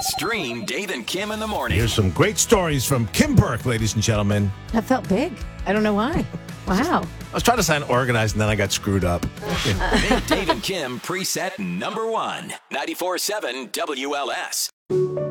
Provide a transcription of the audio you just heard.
Stream Dave and Kim in the morning. Here's some great stories from Kim Burke, ladies and gentlemen. That felt big. I don't know why. Wow. I was trying to sound organized, and then I got screwed up. Make Dave and Kim preset number 1. 94.7 WLS.